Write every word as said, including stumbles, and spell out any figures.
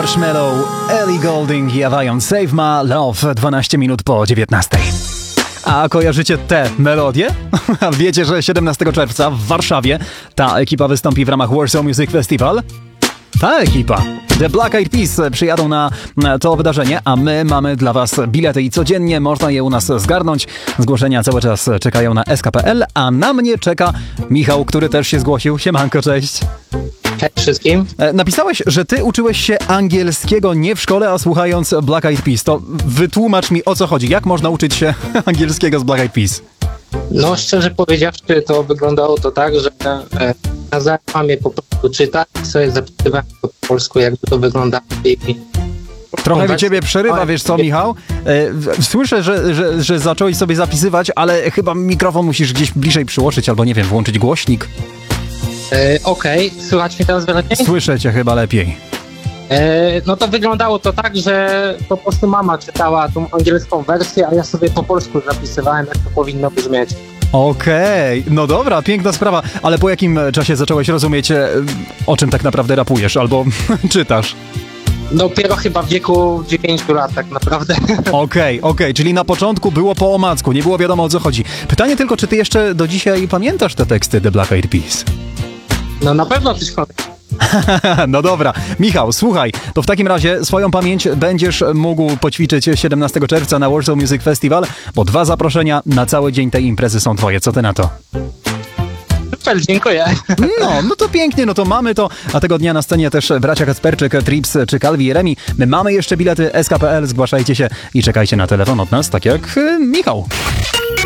Marshmello, Ellie Goulding i Awajon Save My Love, dwanaście minut po dziewiętnastej. A kojarzycie tę melodię? Wiecie, że siedemnastego czerwca w Warszawie ta ekipa wystąpi w ramach Warsaw Music Festival? Ta ekipa, The Black Eyed Peas, przyjadą na to wydarzenie, a my mamy dla was bilety i codziennie można je u nas zgarnąć. Zgłoszenia cały czas czekają na S K P L, a na mnie czeka Michał, który też się zgłosił. Siemanko, cześć. Cześć wszystkim. Napisałeś, że ty uczyłeś się angielskiego nie w szkole, a słuchając Black Eyed Peas. To wytłumacz mi, o co chodzi. Jak można uczyć się angielskiego z Black Eyed Peas? No szczerze powiedziawszy, to wyglądało to tak, że e, kazałem mamie po prostu czytać i sobie zapisywałem po polsku, jakby to wyglądało. I, Trochę mi ciebie przerywa, wiesz co, Michał? E, słyszę, że, że, że zacząłeś sobie zapisywać, ale chyba mikrofon musisz gdzieś bliżej przyłożyć albo, nie wiem, włączyć głośnik. E, Okej, okay. Słychać mnie teraz lepiej? Słyszę cię chyba lepiej. E, no to wyglądało to tak, że po prostu mama czytała tą angielską wersję, a ja sobie po polsku zapisywałem, jak to powinno brzmieć. Okej, okay. No dobra, piękna sprawa, ale po jakim czasie zacząłeś rozumieć, o czym tak naprawdę rapujesz albo czytasz? Dopiero chyba w wieku dziewięciu lat tak naprawdę. Okej, okay, okej, okay. Czyli na początku było po omacku, nie było wiadomo o co chodzi. Pytanie tylko, czy ty jeszcze do dzisiaj pamiętasz te teksty The Black Eyed Peas? No na pewno coś pamiętam. No dobra. Michał, słuchaj, to w takim razie swoją pamięć będziesz mógł poćwiczyć siedemnastego czerwca na Warsaw Music Festival, bo dwa zaproszenia na cały dzień tej imprezy są twoje. Co ty na to? Super, dziękuję. No, no to pięknie, no to mamy to. A tego dnia na scenie też bracia Kacperczyk, Trips czy Calvi i Remi. My mamy jeszcze bilety S K P L, zgłaszajcie się i czekajcie na telefon od nas, tak jak Michał.